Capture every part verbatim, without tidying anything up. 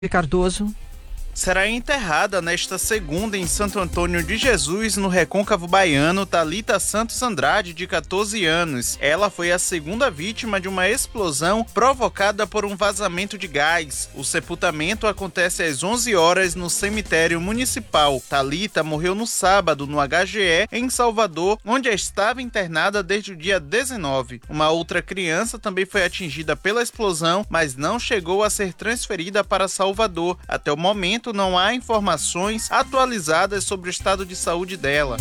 Cardoso. Será enterrada nesta segunda em Santo Antônio de Jesus, no Recôncavo Baiano, Thalita Santos Andrade, de catorze anos. Ela foi a segunda vítima de uma explosão provocada por um vazamento de gás. O sepultamento acontece às onze horas no cemitério municipal. Thalita morreu no sábado no H G E, em Salvador, onde estava internada desde o dia dezenove. Uma outra criança também foi atingida pela explosão, mas não chegou a ser transferida para Salvador. Até o momento, não há informações atualizadas sobre o estado de saúde dela.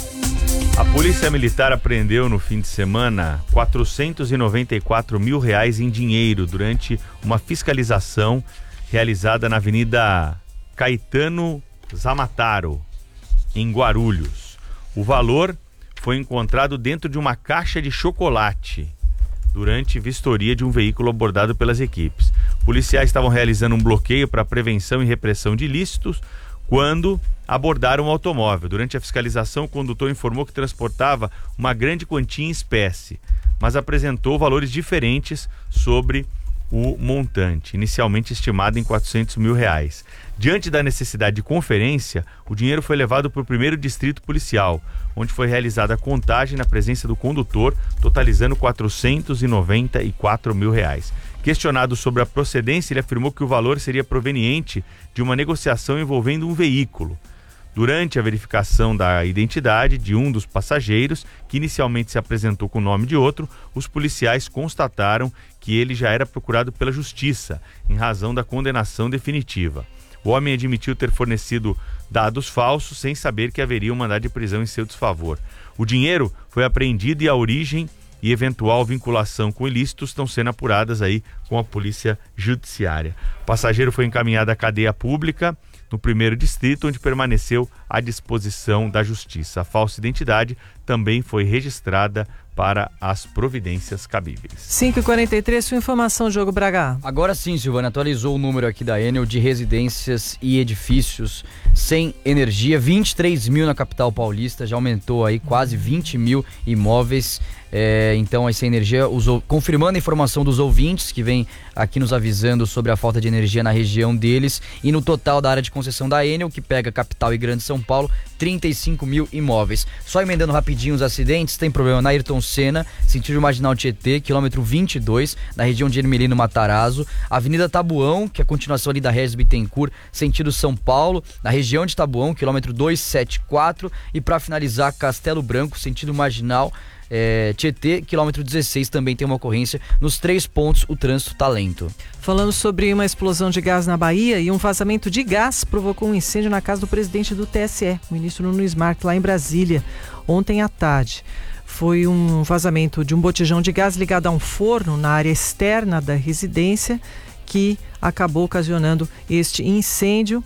A Polícia Militar apreendeu no fim de semana quatrocentos e noventa e quatro mil reais em dinheiro durante uma fiscalização realizada na Avenida Caetano Zamataro, em Guarulhos. O valor foi encontrado dentro de uma caixa de chocolate durante vistoria de um veículo abordado pelas equipes. Policiais estavam realizando um bloqueio para prevenção e repressão de ilícitos quando abordaram o automóvel. Durante a fiscalização, o condutor informou que transportava uma grande quantia em espécie, mas apresentou valores diferentes sobre o montante, inicialmente estimado em quatrocentos mil reais. Diante da necessidade de conferência, o dinheiro foi levado para o primeiro distrito policial, onde foi realizada a contagem na presença do condutor, totalizando quatrocentos e noventa e quatro mil reais. Questionado sobre a procedência, ele afirmou que o valor seria proveniente de uma negociação envolvendo um veículo. Durante a verificação da identidade de um dos passageiros, que inicialmente se apresentou com o nome de outro, os policiais constataram que ele já era procurado pela justiça, em razão da condenação definitiva. O homem admitiu ter fornecido dados falsos, sem saber que haveria um mandado de prisão em seu desfavor. O dinheiro foi apreendido e a origem e eventual vinculação com ilícitos estão sendo apuradas aí com a Polícia Judiciária. O passageiro foi encaminhado à cadeia pública no primeiro distrito, onde permaneceu à disposição da Justiça. A falsa identidade também foi registrada para as providências cabíveis. cinco e quarenta e três, sua informação, Diogo Braga. Agora sim, Silvana, atualizou o número aqui da Enel de residências e edifícios sem energia, vinte e três mil na capital paulista, já aumentou aí quase vinte mil imóveis. É, então, aí sem energia, os, confirmando a informação dos ouvintes que vem aqui nos avisando sobre a falta de energia na região deles, e no total da área de concessão da Enel, que pega capital e Grande São Paulo, trinta e cinco mil imóveis. Só emendando rapidinho os acidentes, tem problema na Ayrton Senna, sentido Marginal Tietê, quilômetro vinte e dois, na região de Ermelino Matarazzo, Avenida Tabuão, que é a continuação ali da Regis Bittencourt, sentido São Paulo, na região de Tabuão, quilômetro duzentos e setenta e quatro, e para finalizar, Castelo Branco, sentido Marginal É, Tietê, quilômetro dezesseis, também tem uma ocorrência. Nos três pontos o trânsito tá lento. Falando sobre uma explosão de gás na Bahia, e um vazamento de gás provocou um incêndio na casa do presidente do T S E, o ministro Nunes Marques, lá em Brasília, ontem à tarde. Foi um vazamento de um botijão de gás ligado a um forno na área externa da residência que acabou ocasionando este incêndio.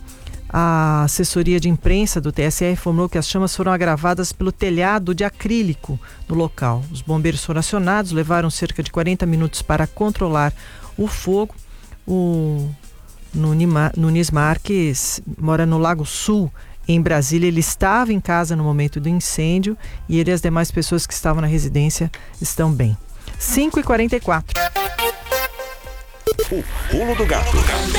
A assessoria de imprensa do T S E informou que as chamas foram agravadas pelo telhado de acrílico no local. Os bombeiros foram acionados, levaram cerca de quarenta minutos para controlar o fogo. O Nunes Marques mora no Lago Sul, em Brasília. Ele estava em casa no momento do incêndio e ele e as demais pessoas que estavam na residência estão bem. cinco e quarenta e quatro. O pulo do gato.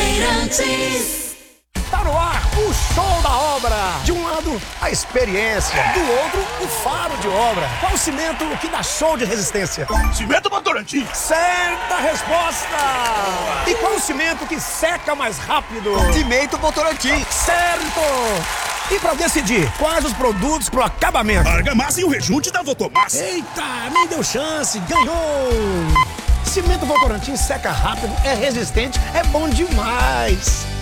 Tá no ar o show da obra. De um lado, a experiência. Do outro, o faro de obra. Qual o cimento que dá show de resistência? Cimento Votorantim. Certa resposta. E qual o cimento que seca mais rápido? Cimento Votorantim. Certo. E pra decidir quais os produtos pro acabamento? Argamassa e o rejunte da Votomassa. Eita, nem deu chance, ganhou. Cimento Votorantim seca rápido, é resistente, é bom demais.